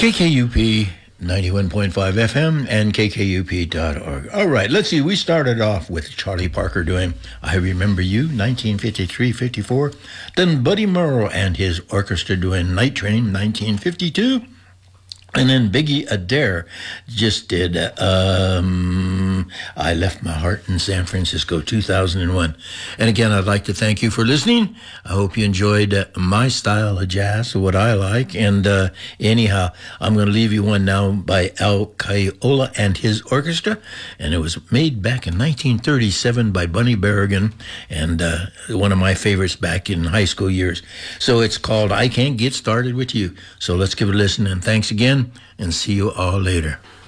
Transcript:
KKUP 91.5 FM and KKUP.org. All right, let's see. We started off with Charlie Parker doing I Remember You, 1953-54. Then Buddy Morrow and his orchestra doing Night Train, 1952. And then Biggie Adair just did I Left My Heart in San Francisco, 2001. And again, I'd like to thank you for listening. I hope you enjoyed my style of jazz, what I like. And anyhow, I'm going to leave you one now by Al Caiola and his orchestra. And it was made back in 1937 by Bunny Berrigan, and one of my favorites back in high school years. So it's called I Can't Get Started With You. So let's give it a listen, and thanks again, and see you all later.